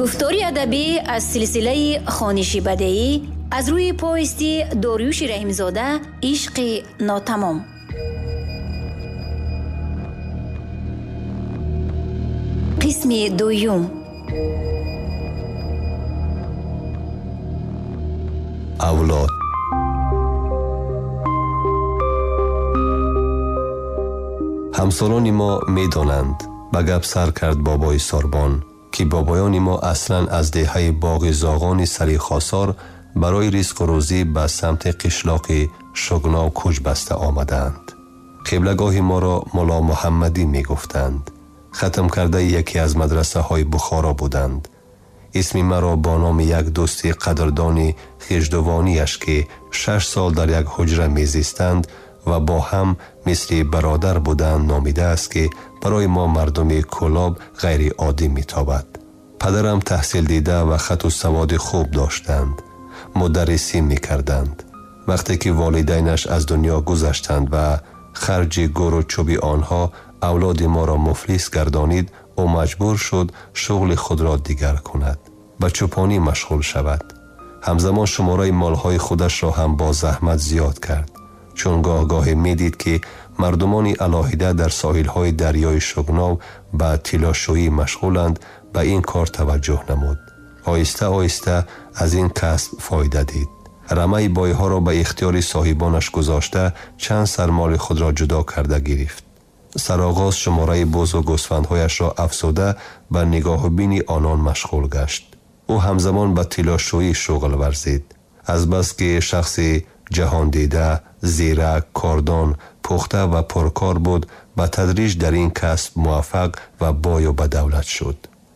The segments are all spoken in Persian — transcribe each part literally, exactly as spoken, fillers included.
گفتاری ادبی از سلسله خوانشی بدیعی از روی پویستی داریوش رحیمزاده عشق ناتمام. قسم دوم. اولاد. همسالان ما می دانند به گپ سر کرد بابای ساربان که بابایان ما اصلا از دهه باغ زاغان سری خاصار برای رزق و روزی به سمت قشلاق شگنا کوچ بسته آمدند. قبلگاه ما را مولا محمدی می گفتند. ختم کرده یکی از مدرسه های بخارا بودند. اسم مرا با نام یک دوست قدردانی خیشدوانیش که شش سال در یک حجره می زیستند و با هم مثل برادر بودند نامیده است که برای ما مردم کلاب غیر عادی می تابد. پدرم تحصیل دیده و خط و سواد خوب داشتند. مدرسی می کردند. وقتی که والدینش از دنیا گذشتند و خرج گور و چوبی آنها اولاد ما را مفلس گردانید و مجبور شد شغل خود را دیگر کند. به چوپانی مشغول شود. همزمان شماره مالهای خودش را هم با زحمت زیاد کرد. چون گاه گاهی می دید که مردمان علاهیده در ساحل‌های دریای شگناو به تلاشویی مشغولند، به این کار توجه نمود. آهسته آهسته از این کسب فایده دید. رمه بایها را به اختیار صاحبانش گذاشته چند سرمال خود را جدا کرده گرفت. سرآغاز شماره بز و گوسفندهایش را افزوده به نگاه بین آنان مشغول گشت. او همزمان به تلاشویی شغل ورزید. از بس که شخص جهان دیده، زیرک، کاردان، پخته و پرکار بود، به تدریج در این کسب موفق و بای و بدولت شد.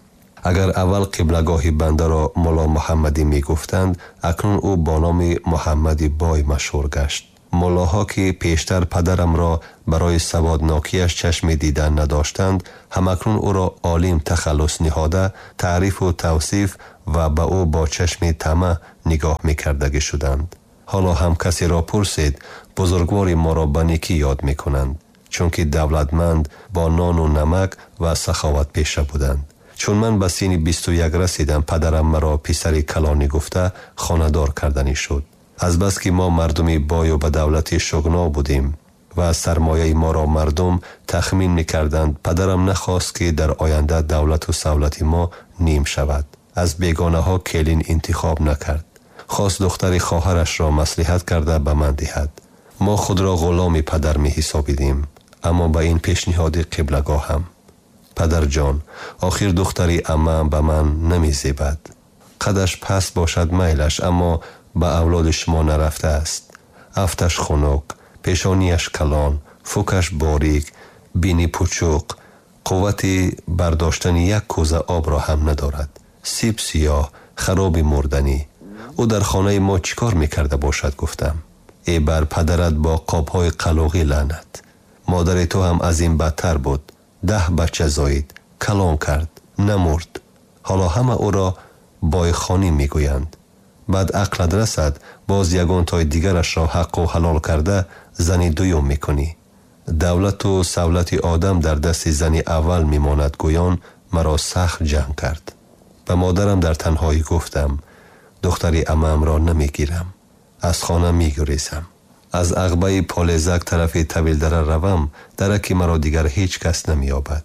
اگر اول قبلگاه بنده را مولا محمدی می گفتند، اکنون او با نام محمدی بای مشهور گشت. مولاها که پیشتر پدرم را برای سوادناکیش چشم دیدن نداشتند، هم اکنون او را عالم تخلص نهاده تعریف و توصیف و به او با چشم طمع نگاه می کردگی شدند. حالا هم کسی را پرسید، بزرگوار ما را به نیکی یاد می کنند، چون که دولتمند با نان و نمک و سخاوت پیشه بودند. چون من به سین بیست و یک رسیدم، پدرم مرا پسری کلانی گفته خانه‌دار کردنی شد. از بس که ما مردمی بای و به دولت شگنا بودیم و سرمایه ما را مردم تخمین می کردند، پدرم نخواست که در آینده دولت و سولت ما نیم شود. از بیگانه ها کلین انتخاب نکرد. خواست دختر خواهرش را مصلحت کرده به من دهد. ما خود را غلام پدر می حسابیدیم، اما به این پیشنهاد قبلگاه هم. پدر جان، آخر دختری عمه به من نمی زیبد. قدش پست باشد میلش، اما به اولاد شما نرفته است. افتش خنک، پیشانیش کلان، فوکش باریک، بینی پوچوق، قوت برداشتن یک کوزه آب را هم ندارد. سیب سیاه، خراب مردنی. او در خانه ما چیکار میکرده باشد؟ گفتم. ای بر پدرت با قابهای قلاقی لعنت. مادر تو هم از این بدتر بود. ده بچه زایید، کلان کرد، نمرد. حالا همه او را بای خانی میگویند. بعد عقلت رسد، باز یگان تای دیگرش را حق و حلال کرده زنی دویم میکنی. دولت و سولت آدم در دست زنی اول میماند گویان مرا سخت جمع کرد. به مادرم در تنهایی گفتم، دختری عمم را نمیگیرم. از خانه میگریزم. از عقبه پالزک طرف طویل دره روم، درکی مرا دیگر هیچ کس نمییابد.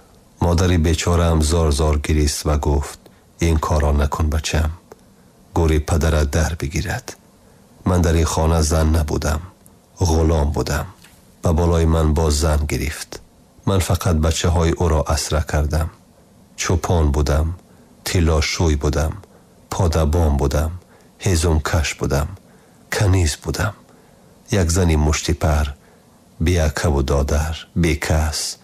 مادری بیچاره هم زار زار گریست و گفت، این کارا نکن بچم. گوری پدرت در بگیرد. من در این خانه زن نبودم، غلام بودم. به بالای من باز زن گرفت. من فقط بچه های او را اسره کردم. چوپان بودم، تلاشوی بودم، پادبان بودم، هیزم کش بودم، کنیز بودم. یک زنی مشتی پر، بی اکه و دادر، بی کس.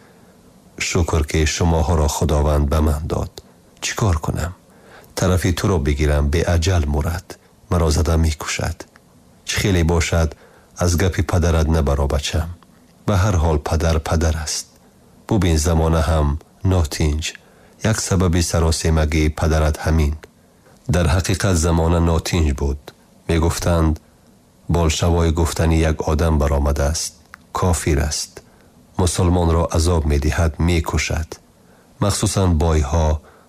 شکر که شماها را خداوند به من داد. چیکار کنم؟ طرفی تو را بگیرم، به اجل مرد، مرا زده می کشد. چه خیلی باشد از گپی پدرت نبرا بچم. به هر حال پدر پدر است. ببین زمانه هم ناتینج. یک سبب سراسیمگی پدرت همین. در حقیقت زمانه ناتینج بود. می گفتند بالشوای گفتنی یک آدم برآمده است. کافر است. مسلمان را عذاب می دهد، می کشد. مخصوصاً بایها،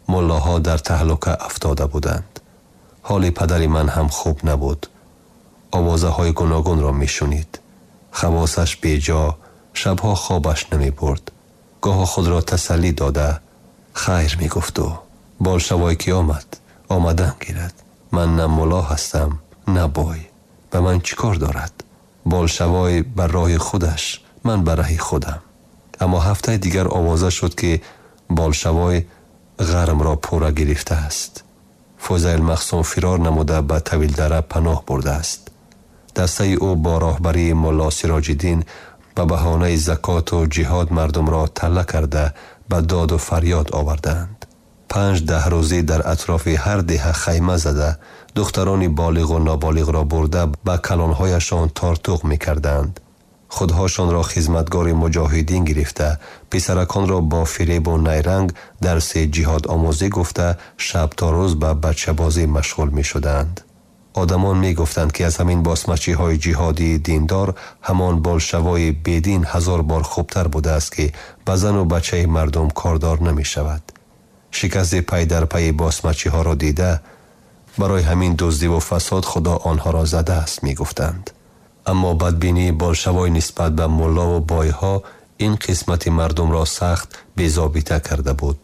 ملاها در تهلکه افتاده بودند. حال پدر من هم خوب نبود. آوازه های گوناگون را می شنید. خواصش بیجا، شبها خوابش نمی برد. گاه خود را تسلی داده خیر می گفت و بالشوای کی آمد؟ آمدن گیرد. من نه ملا هستم نه بای. به من چیکار دارد؟ بالشوای بر راه خودش، من بر راه خودم. اما هفته دیگر آوازه شد که بالشوای غرم را پورا گرفته است. فوزیل مخصوم فرار نموده به طویل دره پناه برده است. دسته او با راهبری ملا سراج الدین به بهانه زکات و جهاد مردم را تله کرده به داد و فریاد آوردند. پنج ده روزی در اطراف هر ده خیمه زده دختران بالغ و نابالغ را برده به کلانهایشان تارتوق می کردند. خودهاشان را خدمتگار مجاهدین گرفته پسرکان را با فریب و نیرنگ درس جهاد آموزی گفته شب تا روز به بچه بازی مشغول می شدند. آدمان می گفتند که از همین باسمچی های جهادی دیندار همان بالشوای بیدین هزار بار خوبتر بوده است که به زن و بچه مردم کاردار نمی شود. شکست پی در پی باسمچی ها را دیده برای همین دزدی و فساد خدا آنها را زده است می گفتند. اما بدبینی بالشوای نسبت به ملا و بایها این قسمت مردم را سخت بی‌ضابطه کرده بود.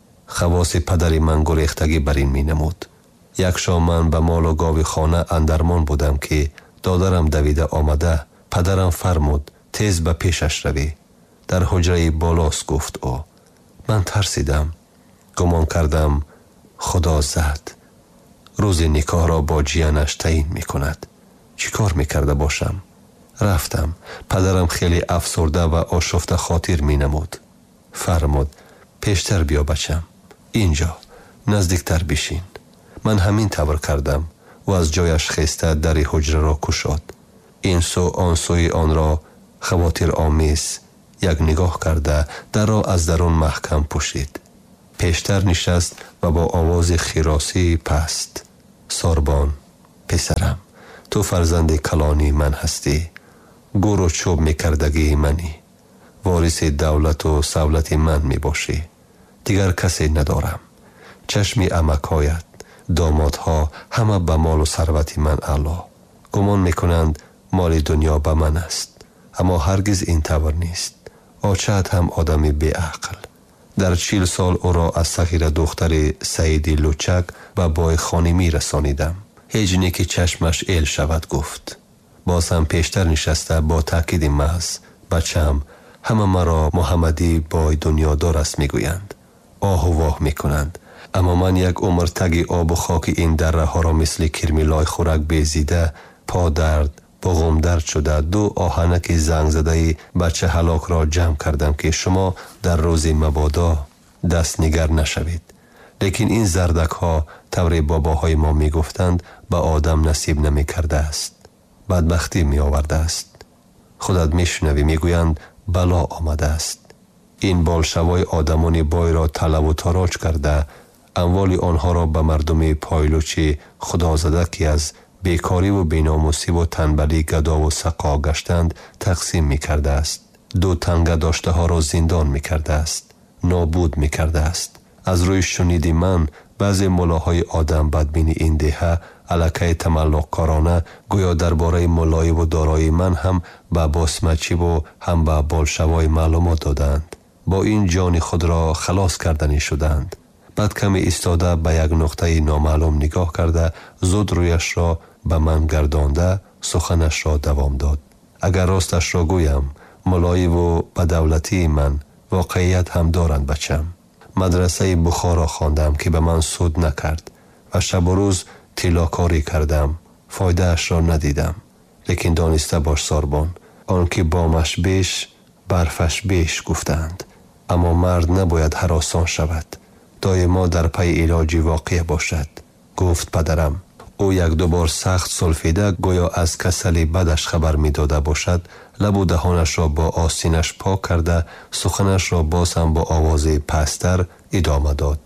خواص پدر من گریختگی بر این می نمود. یک شام من به مال و گاوی خانه اندرمان بودم که دادرم دویده آمده. پدرم فرمود تیز به پیشش روی. در حجره بالاست گفت او. من ترسیدم. گمان کردم خدا زد. روز نکاح را با جیانش تعیین می کند. چی کار می کرده باشم؟ رفتم. پدرم خیلی افسرده و آشفته خاطر می نمود. فرمود پیشتر بیا بچم. اینجا نزدیکتر بشین. من همین طور کردم و از جایش خسته در حجره را کشاد. این سو آن سوی آن را خواطر آمیز یک نگاه کرده در را از درون محکم پوشید. پیشتر نشست و با آواز خیراسی پست ساربان پسرم تو فرزند کلانی من هستی. گور و چوب می کردگی منی. وارث دولت و سولت من می باشی. دیگر کسی ندارم. چشمی عمکایت دامادها همه به مال و ثروت من علا. گمان می کنند مال دنیا به من است. اما هرگز این طور نیست. آچه‌ات هم آدمی بی عقل. در چیل سال او را از صغیر دختر سعیدی لوچک به بای خانمی رسانیدم. هیچ نیکی چشمش ایل شود گفت. باز هم پیشتر نشسته با تاکید محض بچم همه مرا محمدی بای دنیادار است می گویند. آه و واه می کنند. اما من یک عمر تگ آب و خاک این دره ها را مثل کرمیلای خورک بیزیده پا درد بغم درد شده دو آهنک زنگ زده بچه هلاک را جمع کردم که شما در روز مبادا دست نگر نشوید. لیکن این زردک ها طور باباهای ما می گفتند به آدم نصیب نمی کرده است. بدبختی می آورده است. خودت می شنوی می گویند بلا آمده است. این بالشوای آدمان بای را طلب و تاراج کرده اموال آنها را به مردم پایلوچی خدا زده که از بیکاری و بیناموسی و تنبلی گدا و سقا گشتند تقسیم می کرده است. دو تنگه داشته ها را زندان می کرده است. نابود می کرده است. از روی شنیدی من بعضی ملاهای آدم بدبین این دهه الکه تملق کارانه گویا درباره ملای و دارای من هم به باسمچی و هم به بالشوای معلومات دادند. با این جان خود را خلاص کردنی شدند. بعد کمی ایستاده به یک نقطه نامعلوم نگاه کرده زود رویش را به من گردانده سخنش را دوام داد. اگر راستش را گویم ملای و بدولتی من واقعیت هم دارند بچم. مدرسه بخارا خواندم که به من سود نکرد و شب و روز تیلاکاری کردم. فایده اش را ندیدم. لیکن دانسته باش ساربان آن که بامش بیش برفش بیش گفتند. اما مرد نباید هراسان شود. دایما در پی علاج واقع باشد. گفت پدرم. او یک دو بار سخت سلفیده گویا از کسل بدش خبر می داده باشد لب و دهانش را با آستینش پاک کرده سخنش را باز هم با آواز پستر ادامه داد.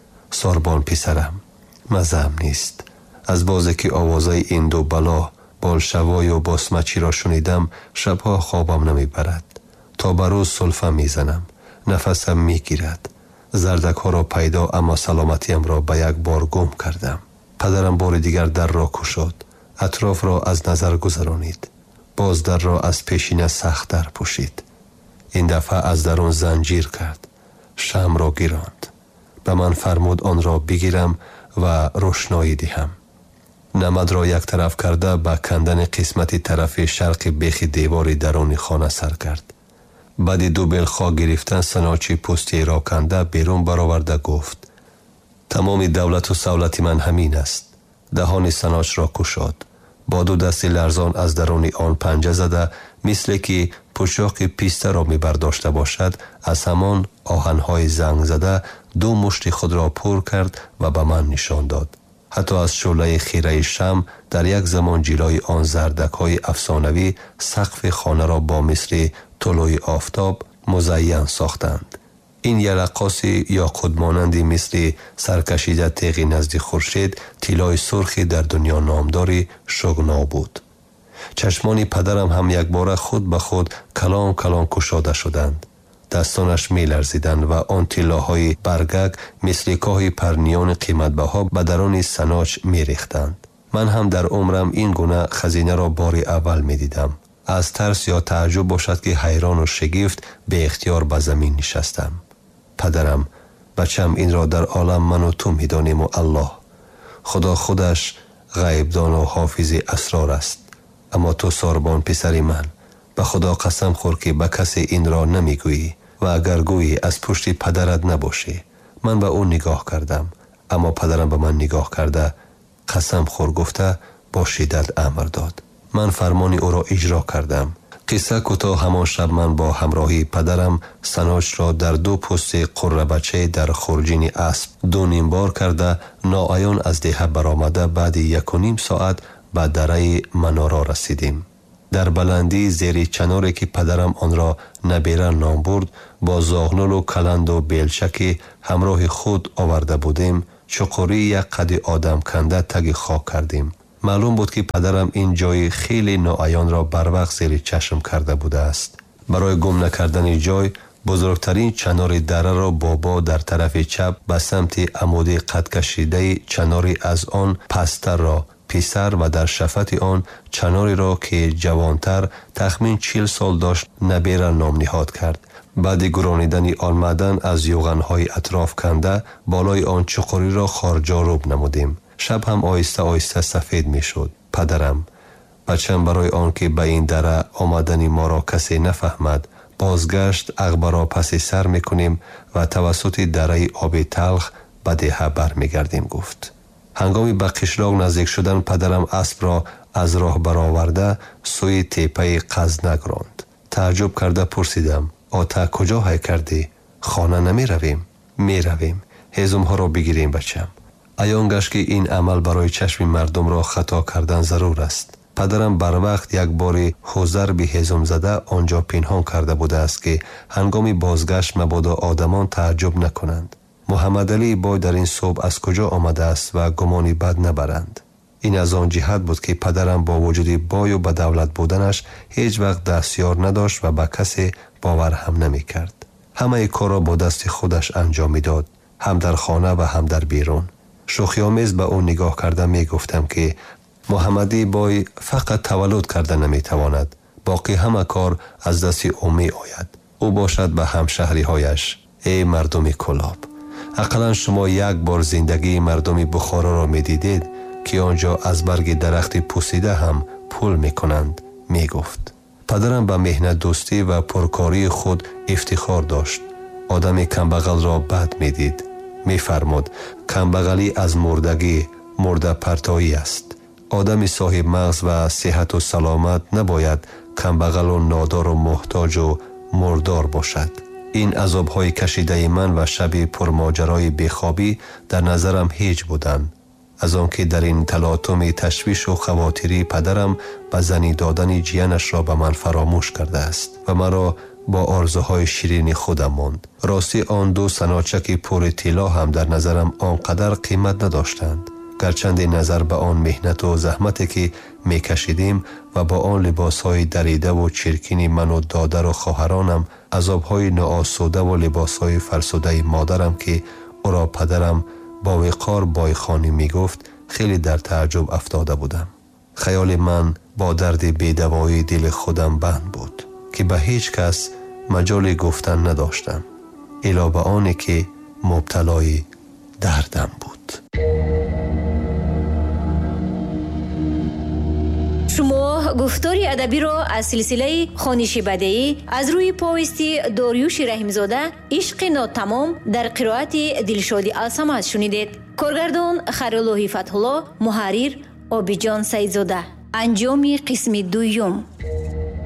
ساربان پسرم مزم نیست. از بازه که آوازه این دو بلا بالشوای و باسمچی را شنیدم شبها خوابم نمی برد. تا بروز سلفه می زنم. نفسم می گیرد. зардакҳо ро пайдо, аммо саломатиамро ба як бор гум кардам. падарам бори дигар дарро кушод, атрофро аз назар гузаронид. боз дарро аз пешина сахттар пӯшид. ин дафъа аз дарун занҷир кард. шамъро гиронд. ба ман фармуд онро бигирам ва рӯшноӣ диҳам. намадро як тараф карда ба кандани қисмати тарафи шарқи бехи девори даруни хона сар кард. баъди ду бел хок гирифтан саночи пӯстиеро канда берун бароварда гуфт: тамоми давлату савлати ман ҳамин аст. даҳони саночро кушод. бо ду дасти ларзон аз даруни он панҷа зада, мисле ки пӯшоқи пистаро мебардошта бошад, аз ҳамон оҳанҳои зангзада ду мушти худро пур кард ва ба ман нишон дод. ҳатто аз шӯълаи хираи шам дар як замон ҷилои он зардакҳои афсонавӣ сақфи хонаро бо мисли тулӯи офтоб музайян сохтанд. ин яраққоси ёқутмонанди мисли саркашида теғи назди хуршед, тиллои сурхи дар дунё номдори шугно буд. чашмони падарам ҳам якбора худ ба худ калон калон кушода шуданд. дастонаш меларзиданд ва он тиллоҳои баргак мисли коҳи парниёни қиматбаҳо ба даруни саноч мерехтанд. ман ҳам дар умрам ин гуна хазинаро бори аввал медидам. аз тарс ё тааҷҷуб бошад ки ҳайрону шигифт беихтиёр ба замин нишастам. падарам: бачам, инро дар олам ману ту медониму Аллоҳ. худо худаш ғайбдону ҳофизи асрор аст. аммо ту Сорбон, писари ман, ба худо қасам хӯр ки ба касе инро намегӯӣ ва агар гӯӣ аз пушти падарат набошӣ. ман ба ӯ нигоҳ кардам, аммо падарам ба ман нигоҳ карда қасам хӯр гуфта бо шиддат амр дод. ман фармони ӯро иҷро кардам. қисса кӯтоҳ: ҳамон шаб ман бо ҳамроҳии падарам саночро дар ду пӯсти қуррабачаи дар хурҷини асп ду нимбор карда, ноаён аз деҳа баромада баъди яку ним соат ба дараи маноро расидем. дар баландии зери чаноре ки падарам онро набира ном бурд, бо зоғнулу каланду белча ки ҳамроҳи худ оварда будем, чуқурии як қадди одам канда таги хок кардем. маълум буд ки падарам ин ҷои хеле ноаёнро барвақт зери чашм карда будааст. барои гум накардани ҷой, бузургтарин чанори дараро бобо дар тарафи чап ба самти амуди қадкашидаи чанори аз он пасттарро писар ва дар шафати он чанориро ки ҷавонтар тахмин чил сол дошт набера ном ниҳод кард. баъди гуронидани он маъдан аз юғанҳои атроф канда, болои он чуқуриро хорҷоруб намудем. шаб ҳам оҳиста оҳиста сафед мешуд. падарам: бачам, барои он ки ба ин дара омадани моро касе нафаҳмад, бозгашт ағбаро паси сар мекунем ва тавассути дараи оби талх ба деҳа бармегардем, гуфт. ҳангоми ба қишлоқ наздик шудан, падарам аспро аз роҳ бароварда сӯи теппаи қазнак ронд. тааҷҷуб карда пурсидам: ота куҷо ҳай кардӣ? хона намеравем? меравем. ҳезумҳоро бигирем, бачам. аён гашт ки ин амал барои чашми мардумро хато кардан зарур аст. падарам барвақт як бори ҳузарби ҳезумзада он ҷо пинҳон карда будааст ки ҳангоми бозгашт мабодо одамон тааҷҷуб накунанд. муҳаммадалии бой дар ин субҳ аз куҷо омадааст ва гумони бад набаранд. ин аз он ҷиҳат буд ки падарам бо вуҷуди бою бадавлат буданаш ҳеҷ вақт дастёр надошт ва ба касе бовар ҳам намекард. ҳамаи корро бо дасти худаш анҷом медод, ҳам дар хона ва ҳам дар берун. шӯхиомез ба ӯ нигоҳ карда мегуфтам ки муҳаммадии бой фақат таваллуд карда наметавонад, боқӣ ҳама кор аз дасти ӯ меояд. ӯ бошад ба ҳамшаҳриҳояш: эй мардуми кӯлоб, ақаллан шумо як бор зиндагии мардуми Бухороро медидед ки он ҷо аз барги дарахти пӯсида ҳам пул мекунанд, мегуфт. падарам ба меҳнатдӯстӣ ва пуркории худ ифтихор дошт. одами камбағалро бад медид. мефармуд: камбағалӣ аз мурдагӣ, мурдапартоӣ аст. одами соҳибмағз ва сеҳату саломат набояд камбағалу нодору муҳтоҷу мурдор бошад. ин азобҳои кашидаи ман ва шаби пурмоҷарои бехобӣ дар назарам ҳеҷ буданд. аз он ки дар ин талотуми ташвишу хавотири падарам ба зани додани ҷиянашро ба ман фаромӯш кардааст ва маро бо орзуҳои ширини худам монд. рости он ду саночаки пури тилло ҳам дар назарам он қадар қимат надоштанд, гарчанде назар ба он меҳнату заҳмате ки میکشیدیم و با آن لباسهای دریده و چرکین من و دادر و خواهرانم، عذابهای ناآسوده و لباسهای فرسوده مادرم که او را پدرم با وقار بایخانی می گفت، خیلی در تعجب افتاده بودم. خیال من با درد بی‌دوایی دل خودم بند بود که به هیچ کس مجال گفتن نداشتم الا به آنی که مبتلای دردم بود. شما گفتاری ادبی را از سلسله خوانش بدیعی از روی پویستی داریوش رحیمزاده عشق ناتمام در قرائت دلشادی الصمد شنیدید. کارگردان خیرالله فتح‌الله، محرر عابدجان سیدزاده. انجام قسم دوم.